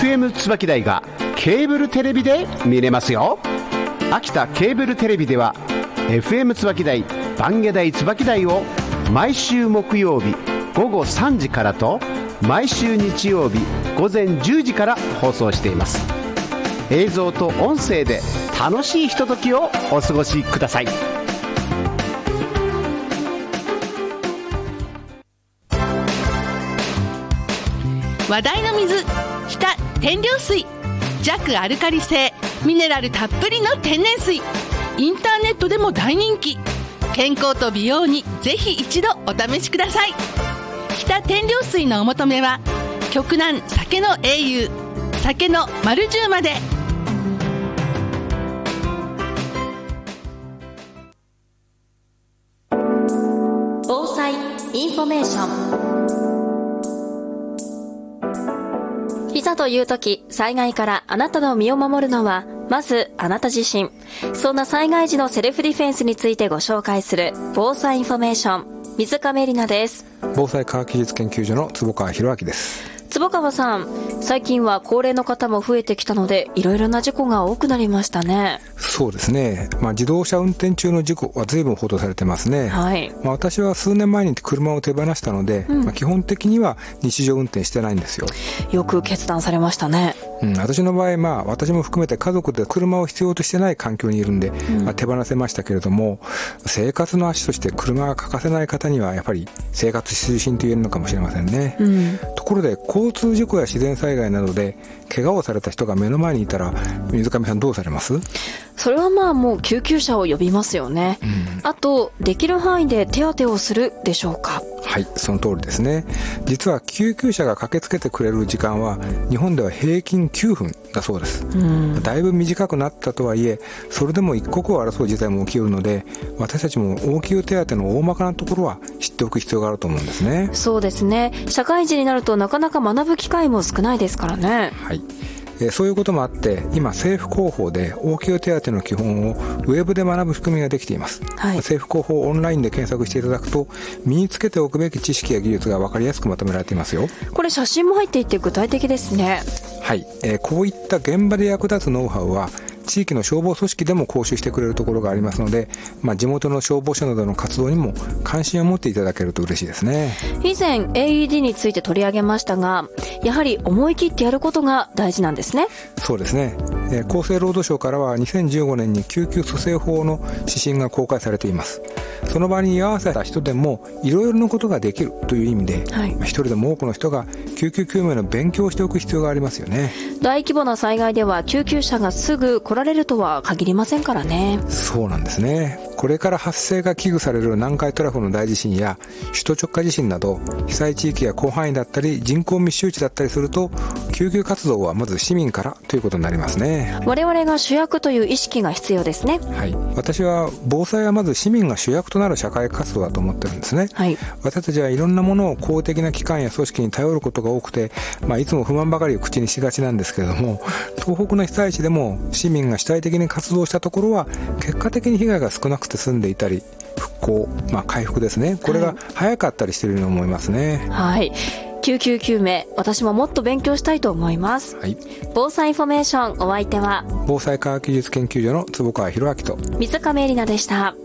FM 椿台がケーブルテレビで見れますよ。秋田ケーブルテレビでは FM 椿台番下台椿台を毎週木曜日午後3時からと毎週日曜日午前10時から放送しています。映像と音声で楽しいひとときをお過ごしください。 話題の水、日田天領水、弱アルカリ性ミネラルたっぷりの天然水、インターネットでも大人気。健康と美容にぜひ一度お試しください。日田天領水のお求めは極南酒の英雄酒の丸10まで。 防災インフォメーション。いざという時、災害からあなたの身を守るのはまずあなた自身。そんな災害時のセルフディフェンスについてご紹介する防災インフォメーション、水亀里奈です。 防災科学技術研究所の坪川博明です。 坪川さん、最近は高齢の方も増えてきたのでいろいろな事故が多くなりましたね。 そうですね、自動車運転中の事故は随分報道されてますね。 はい。 私は数年前に車を手放したので、基本的には日常運転してないんですよ。 よく決断されましたね。 私の場合、私も含めて家族で車を必要としてない環境にいるんで、手放せましたけれども、生活の足として車が欠かせない方にはやっぱり生活必需品と言えるのかもしれませんね。ところで交通事故や自然災害などで怪我をされた人が目の前にいたら、水上さんどうされます？ それはもう救急車を呼びますよね。あとできる範囲で手当てをするでしょうか？ はい、その通りですね。実は救急車が駆けつけてくれる時間は日本では平均9分だそうです。だいぶ短くなったとはいえ、それでも一刻を争う事態も起きるので、私たちも応急手当の大まかなところは知っておく必要があると思うんですね。 そうですね。社会人になるとなかなか学ぶ機会も少ないですからね。 はい。そういうこともあって今政府広報で応急手当の基本をウェブで学ぶ仕組みができています。政府広報オンラインで検索していただくと身につけておくべき知識や技術が分かりやすくまとめられていますよ。 これ写真も入っていて具体的ですね。 はい、こういった現場で役立つノウハウは地域の消防組織でも講習してくれるところがありますので、地元の消防署などの活動にも関心を持っていただけると嬉しいですね。 以前 AED について取り上げましたが、やはり思い切ってやることが大事なんですね。 そうですね。厚生労働省からは2015年に救急蘇生法の指針が公開されています。その場に居合わせた人でもいろいろなことができるという意味で、一人でも多くの人が救急救命の勉強をしておく必要がありますよね。 大規模な災害では救急車がすぐ来られるとは限りませんからね。 そうなんですね。これから発生が危惧される南海トラフの大地震や首都直下地震など被災地域や広範囲だったり人口密集地だったりすると、救急活動はまず市民からということになりますね。 我々が主役という意識が必要ですね。 はい、私は防災はまず市民が主役となる社会活動だと思ってるんですね。私たちはいろんなものを公的な機関や組織に頼ることが多くて、いつも不満ばかりを口にしがちなんですけれども、東北の被災地でも市民が主体的に活動したところは結果的に被害が少なくて済んでいたり、復興、回復ですね、これが早かったりしているように思いますね。 はい、救急救命、私ももっと勉強したいと思います。防災インフォメーション、お相手は防災科学技術研究所の坪川博明と水亀里奈でした。